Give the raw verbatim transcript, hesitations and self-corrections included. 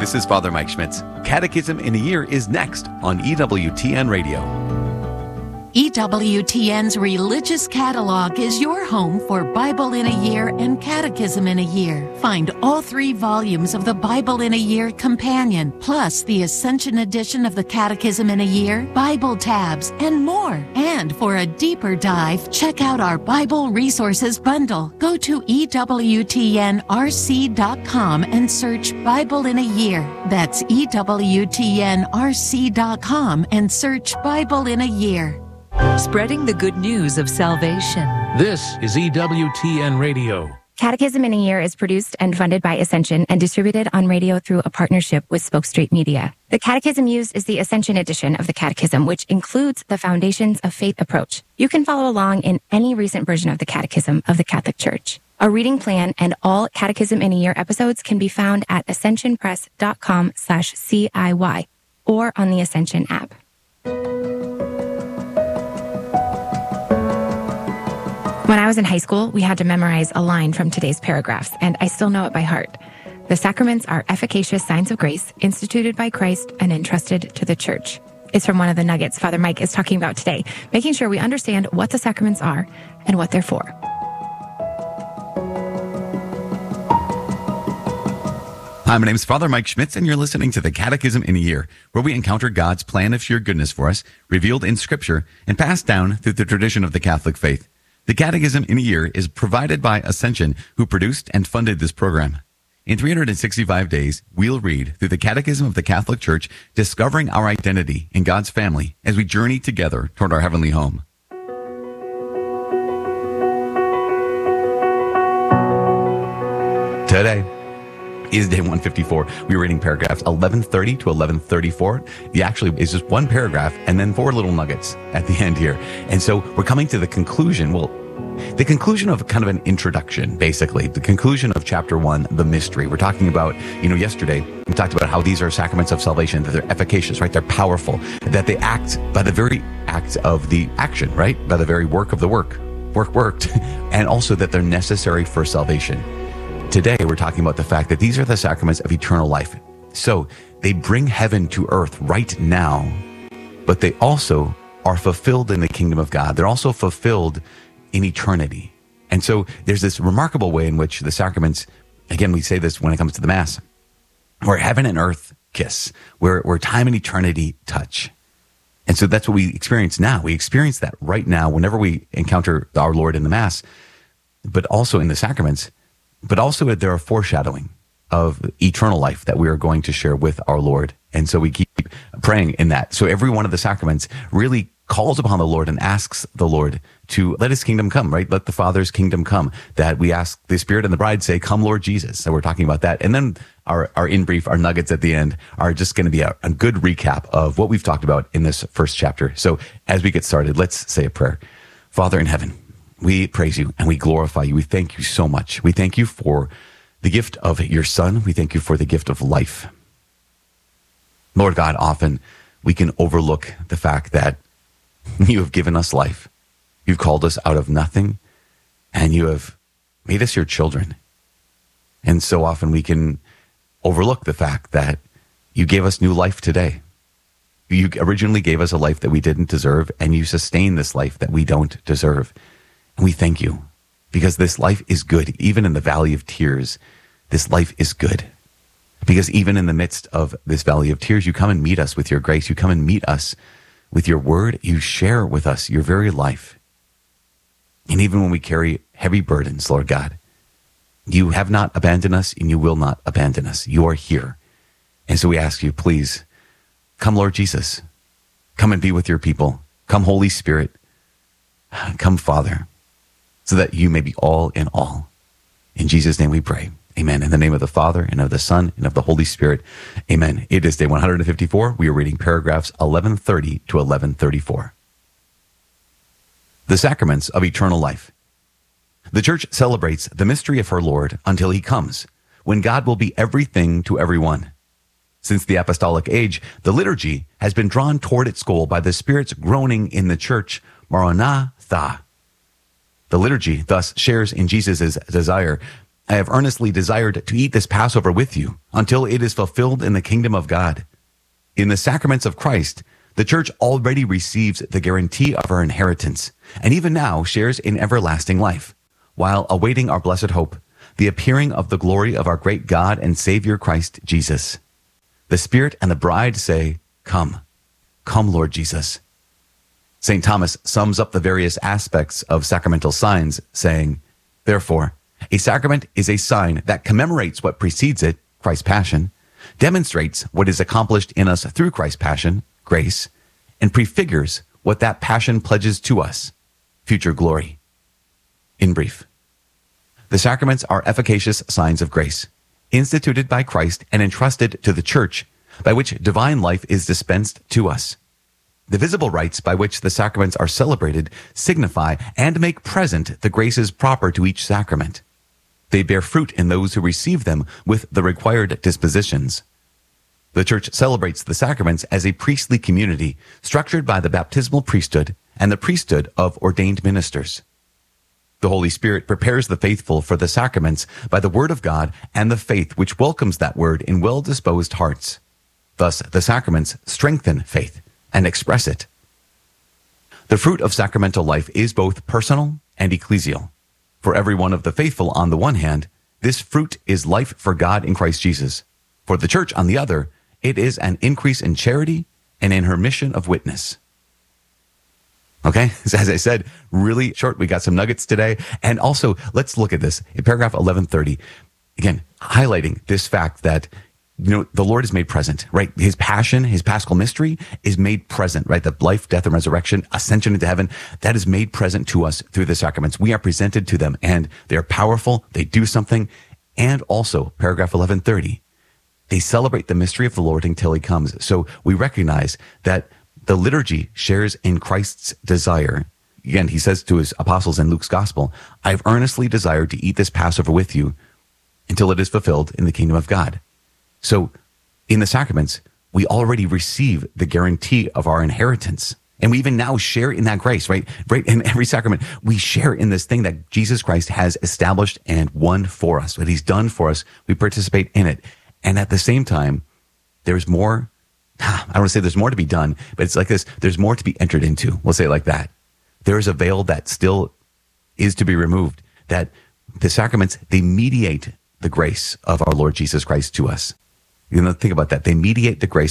This is Father Mike Schmitz. Catechism in a Year is next on E W T N Radio. E W T N's Religious Catalog is your home for Bible in a Year and Catechism in a Year. Find all three volumes of the Bible in a Year Companion, plus the Ascension edition of the Catechism in a Year, Bible tabs, and more. And for a deeper dive, check out our Bible Resources Bundle. Go to E W T N R C dot com and search Bible in a Year. That's E W T N R C dot com and search Bible in a Year. Spreading the good news of salvation. This is E W T N Radio. Catechism in a Year is produced and funded by Ascension and distributed on radio through a partnership with Spoke Street Media. The Catechism used is the Ascension edition of the Catechism, which includes the Foundations of Faith approach. You can follow along in any recent version of the Catechism of the Catholic Church. A reading plan and all Catechism in a Year episodes can be found at ascensionpress.com slash CIY or on the Ascension app. When I was in high school, we had to memorize a line from today's paragraphs, and I still know it by heart. The sacraments are efficacious signs of grace instituted by Christ and entrusted to the Church. It's from one of the nuggets Father Mike is talking about today, making sure we understand what the sacraments are and what they're for. Hi, my name is Father Mike Schmitz, and you're listening to the Catechism in a Year, where we encounter God's plan of sheer goodness for us, revealed in Scripture and passed down through the tradition of the Catholic faith. The Catechism in a Year is provided by Ascension, who produced and funded this program. In three hundred sixty-five days, we'll read through the Catechism of the Catholic Church, discovering our identity in God's family as we journey together toward our heavenly home. Today is day one fifty-four. We're reading paragraphs eleven thirty to eleven thirty-four. It actually is just one paragraph and then four little nuggets at the end here. And so we're coming to the conclusion, well, the conclusion of kind of an introduction, basically. The conclusion of chapter one, the mystery. We're talking about, you know, yesterday, we talked about how these are sacraments of salvation, that they're efficacious, right? They're powerful, that they act by the very act of the action, right? By the very work of the work. Work worked. And also that they're necessary for salvation. Today, we're talking about the fact that these are the sacraments of eternal life. So they bring heaven to earth right now, but they also are fulfilled in the kingdom of God. They're also fulfilled in eternity. And so there's this remarkable way in which the sacraments, again, we say this when it comes to the Mass, where heaven and earth kiss, where, where time and eternity touch. And so that's what we experience now. We experience that right now whenever we encounter our Lord in the Mass, but also in the sacraments. But also they're a foreshadowing of eternal life that we are going to share with our Lord. And so we keep praying in that. So every one of the sacraments really calls upon the Lord and asks the Lord to let his kingdom come, right? Let the Father's kingdom come. That we ask the Spirit and the bride say, come, Lord Jesus. So we're talking about that. And then our, our in brief, our nuggets at the end are just going to be a, a good recap of what we've talked about in this first chapter. So as we get started, let's say a prayer. Father in heaven, we praise you and we glorify you. We thank you so much. We thank you for the gift of your Son. We thank you for the gift of life. Lord God, often we can overlook the fact that you have given us life. You've called us out of nothing and you have made us your children. And so often we can overlook the fact that you gave us new life today. You originally gave us a life that we didn't deserve, and you sustain this life that we don't deserve. And we thank you because this life is good. Even in the valley of tears, this life is good. Because even in the midst of this valley of tears, you come and meet us with your grace. You come and meet us with your word. You share with us your very life. And even when we carry heavy burdens, Lord God, you have not abandoned us and you will not abandon us. You are here. And so we ask you, please, come, Lord Jesus. Come and be with your people. Come, Holy Spirit. Come, Father, so that you may be all in all. In Jesus' name we pray. Amen. In the name of the Father, and of the Son, and of the Holy Spirit. Amen. It is day one hundred fifty-four. We are reading paragraphs eleven thirty to eleven thirty-four. The sacraments of eternal life. The Church celebrates the mystery of her Lord until he comes, when God will be everything to everyone. Since the apostolic age, the liturgy has been drawn toward its goal by the Spirit's groaning in the Church, Maranatha. The liturgy thus shares in Jesus' desire I have earnestly desired to eat this Passover with you until it is fulfilled in the kingdom of God. In the sacraments of Christ, the church already receives the guarantee of our inheritance and even now shares in everlasting life, while awaiting our blessed hope, the appearing of the glory of our great God and Savior Christ Jesus. The Spirit and the bride say, "Come, come, Lord Jesus." Saint Thomas sums up the various aspects of sacramental signs, saying, "Therefore, a sacrament is a sign that commemorates what precedes it, Christ's passion, demonstrates what is accomplished in us through Christ's passion, grace, and prefigures what that passion pledges to us, future glory." In brief, the sacraments are efficacious signs of grace, instituted by Christ and entrusted to the Church, by which divine life is dispensed to us. The visible rites by which the sacraments are celebrated signify and make present the graces proper to each sacrament. They bear fruit in those who receive them with the required dispositions. The Church celebrates the sacraments as a priestly community structured by the baptismal priesthood and the priesthood of ordained ministers. The Holy Spirit prepares the faithful for the sacraments by the Word of God and the faith which welcomes that Word in well-disposed hearts. Thus, the sacraments strengthen faith and express it. The fruit of sacramental life is both personal and ecclesial. For every one of the faithful on the one hand, this fruit is life for God in Christ Jesus. For the Church on the other, it is an increase in charity and in her mission of witness. Okay, as I said, really short. We got some nuggets today. And also, let's look at this in paragraph eleven thirty. Again, highlighting this fact that, you know, the Lord is made present, right? His passion, his paschal mystery is made present, right? The life, death, and resurrection, ascension into heaven, that is made present to us through the sacraments. We are presented to them and they're powerful. They do something. And also, paragraph eleven thirty, they celebrate the mystery of the Lord until he comes. So we recognize that the liturgy shares in Christ's desire. Again, he says to his apostles in Luke's gospel, "I have earnestly desired to eat this Passover with you until it is fulfilled in the kingdom of God." So in the sacraments, we already receive the guarantee of our inheritance. And we even now share in that grace, right? Right in every sacrament, we share in this thing that Jesus Christ has established and won for us. What he's done for us, we participate in it. And at the same time, there's more, I don't want to say there's more to be done, but it's like this, there's more to be entered into. We'll say it like that. There is a veil that still is to be removed, that the sacraments, they mediate the grace of our Lord Jesus Christ to us. You know, think about that. They mediate the grace